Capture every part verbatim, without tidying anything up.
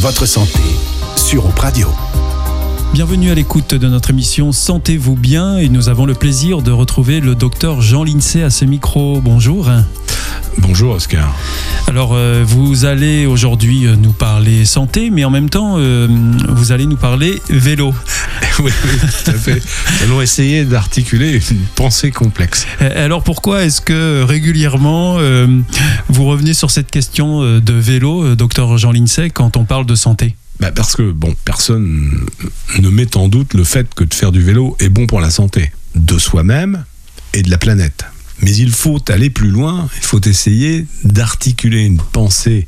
votre santé sur Europe Radio. Bienvenue à l'écoute de notre émission Sentez-vous bien et nous avons le plaisir de retrouver le docteur Jean Lincey à ce micro. Bonjour. Bonjour Oscar. Alors euh, vous allez aujourd'hui nous parler santé, mais en même temps euh, vous allez nous parler vélo. Oui, oui, tout à fait. Nous allons essayer d'articuler une pensée complexe. Alors pourquoi est-ce que régulièrement euh, vous revenez sur cette question de vélo, docteur Jean Lincey, quand on parle de santé ? Bah parce que bon, personne ne met en doute le fait que de faire du vélo est bon pour la santé de soi-même et de la planète. Mais il faut aller plus loin, il faut essayer d'articuler une pensée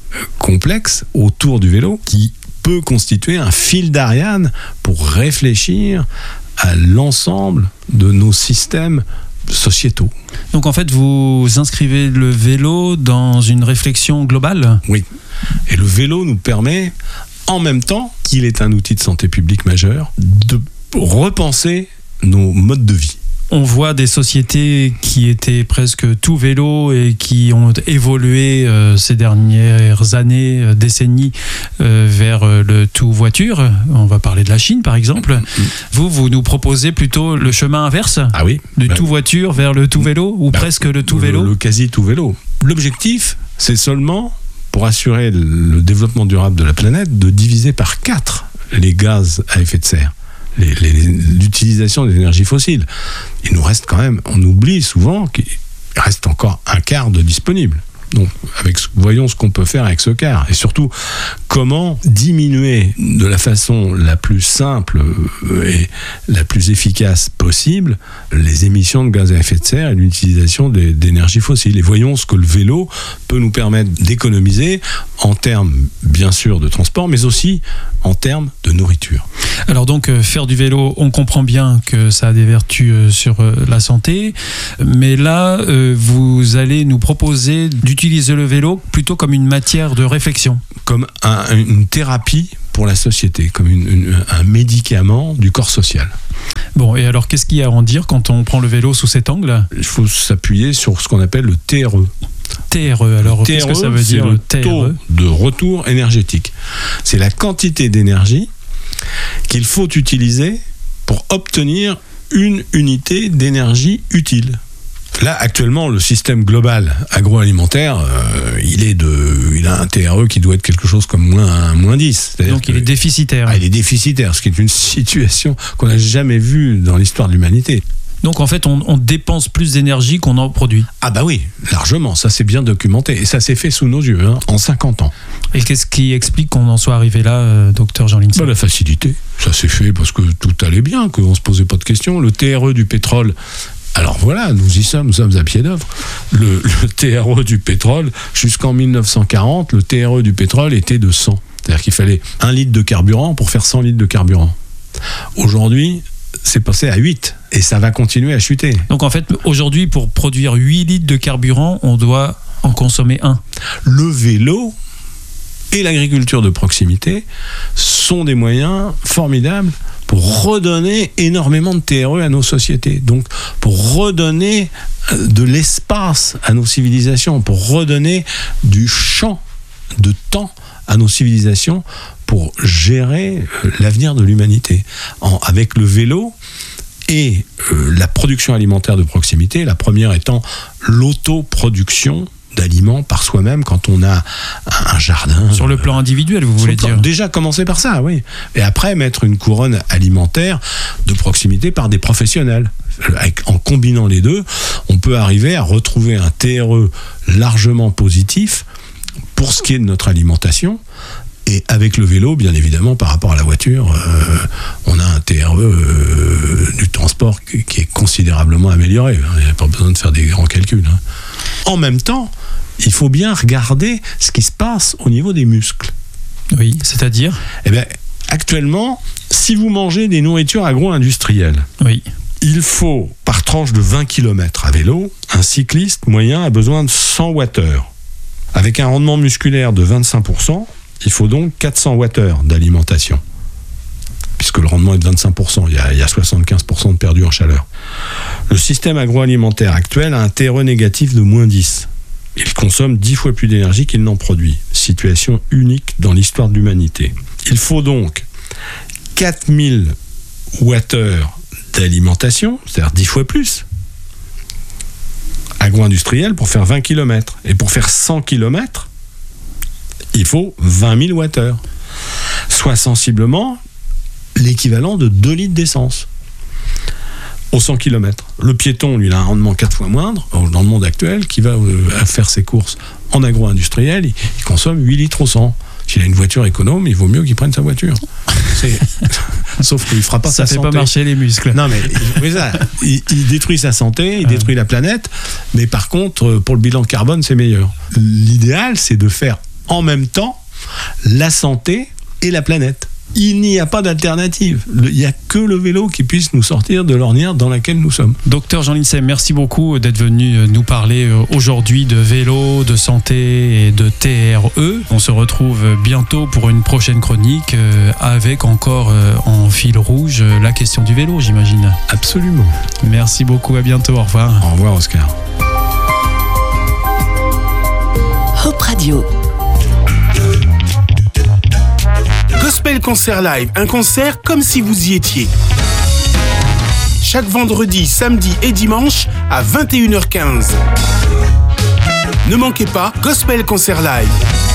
complexe autour du vélo qui peut constituer un fil d'Ariane pour réfléchir à l'ensemble de nos systèmes sociétaux. Donc en fait, vous inscrivez le vélo dans une réflexion globale ? Oui. Et le vélo nous permet, en même temps qu'il est un outil de santé publique majeur, de repenser nos modes de vie. On voit des sociétés qui étaient presque tout vélo et qui ont évolué euh, ces dernières années, euh, décennies, euh, vers euh, le tout voiture. On va parler de la Chine, par exemple. Mmh. Vous, vous nous proposez plutôt le chemin inverse ? Ah oui. Du bah, tout voiture vers le tout vélo, ou bah, presque le tout vélo ? Le, le quasi tout vélo. L'objectif, c'est seulement, pour assurer le développement durable de la planète, de diviser par quatre les gaz à effet de serre. Les, les, l'utilisation des énergies fossiles. Il nous reste quand même, on oublie souvent qu'il reste encore un quart de disponible. Donc, avec, voyons ce qu'on peut faire avec ce quart. Et surtout, comment diminuer de la façon la plus simple et la plus efficace possible les émissions de gaz à effet de serre et l'utilisation des, d'énergies fossiles. Et voyons ce que le vélo peut nous permettre d'économiser en termes, bien sûr, de transport, mais aussi en termes de nourriture. Alors donc, euh, faire du vélo, on comprend bien que ça a des vertus euh, sur euh, la santé, mais là, euh, vous allez nous proposer d'utiliser le vélo plutôt comme une matière de réflexion. Comme un, une thérapie pour la société, comme une, une, un médicament du corps social. Bon, et alors qu'est-ce qu'il y a à en dire quand on prend le vélo sous cet angle ? Il faut s'appuyer sur ce qu'on appelle le T R E. T R E, alors qu'est-ce que ça veut dire le T R E ? Taux de retour énergétique. C'est la quantité d'énergie qu'il faut utiliser pour obtenir une unité d'énergie utile. Là, actuellement, le système global agroalimentaire, euh, il, est de, il a un T R E qui doit être quelque chose comme moins, moins dix. C'est-à-dire Donc, il est déficitaire. Ah, il est déficitaire, ce qui est une situation qu'on n'a jamais vue dans l'histoire de l'humanité. Donc, en fait, on, on dépense plus d'énergie qu'on en produit. Ah bah oui, largement. Ça, c'est bien documenté. Et ça s'est fait sous nos yeux, hein, en cinquante ans. Et qu'est-ce qui explique qu'on en soit arrivé là, euh, docteur Jean Lincey ? Bah, la facilité. Ça s'est fait parce que tout allait bien, qu'on ne se posait pas de questions. Le T R E du pétrole... Alors voilà, nous y sommes, nous sommes à pied d'œuvre. Le, le T R E du pétrole, jusqu'en mille neuf cent quarante, le T R E du pétrole était de cent. C'est-à-dire qu'il fallait un litre de carburant pour faire cent litres de carburant. Aujourd'hui, c'est passé à huit et ça va continuer à chuter. Donc en fait, aujourd'hui, pour produire huit litres de carburant, on doit en consommer un. Le vélo et l'agriculture de proximité sont des moyens formidables pour redonner énormément de T R E à nos sociétés, donc pour redonner de l'espace à nos civilisations, pour redonner du champ de temps à nos civilisations pour gérer l'avenir de l'humanité. En, avec le vélo et euh, la production alimentaire de proximité, la première étant l'autoproduction d'aliments par soi-même quand on a un jardin. Sur le plan individuel, vous voulez dire ? Déjà commencer par ça, oui. Et après mettre une couronne alimentaire de proximité par des professionnels. En combinant les deux, on peut arriver à retrouver un T R E largement positif pour ce qui est de notre alimentation. Et avec le vélo, bien évidemment, par rapport à la voiture, euh, on a un T R E euh, du transport qui, qui est considérablement amélioré. Il n'y a pas besoin de faire des grands calculs. Hein. En même temps, il faut bien regarder ce qui se passe au niveau des muscles. Oui, c'est-à-dire ? Eh bien, actuellement, si vous mangez des nourritures agro-industrielles, oui. Il faut, par tranche de vingt kilomètres à vélo, un cycliste moyen a besoin de cent wattheures. Avec un rendement musculaire de vingt-cinq pour cent, il faut donc quatre cents wattheures d'alimentation. Puisque le rendement est de vingt-cinq pour cent, il y a, il y a soixante-quinze pour cent de perdu en chaleur. Le système agroalimentaire actuel a un T R E négatif de moins dix. Il consomme dix fois plus d'énergie qu'il n'en produit. situation unique dans l'histoire de l'humanité. Il faut donc quatre mille watt-heure d'alimentation, c'est-à-dire dix fois plus, agro-industriel pour faire vingt kilomètres. Et pour faire cent kilomètres, il faut vingt mille watt-heure, soit sensiblement l'équivalent de deux litres d'essence aux cent kilomètres. Le piéton, lui, il a un rendement quatre fois moindre dans le monde actuel, qui va euh, faire ses courses en agro-industriel, il, il consomme huit litres au cent. S'il a une voiture économe, il vaut mieux qu'il prenne sa voiture. C'est... Sauf qu'il ne fera pas ça sa santé. Ça fait pas marcher les muscles. Non, mais oui, ça, il, il détruit sa santé, il détruit la planète, mais par contre, pour le bilan carbone, c'est meilleur. L'idéal, c'est de faire en même temps la santé et la planète. Il n'y a pas d'alternative. Il n'y a que le vélo qui puisse nous sortir de l'ornière dans laquelle nous sommes. Docteur Jean Lincey, merci beaucoup d'être venu nous parler aujourd'hui de vélo, de santé et de T R E. On se retrouve bientôt pour une prochaine chronique avec encore en fil rouge la question du vélo, j'imagine. Absolument. Merci beaucoup, à bientôt, au revoir. Au revoir, Oscar. Hop Radio. Gospel Concert Live, un concert comme si vous y étiez. Chaque vendredi, samedi et dimanche à vingt et une heures quinze. Ne manquez pas Gospel Concert Live.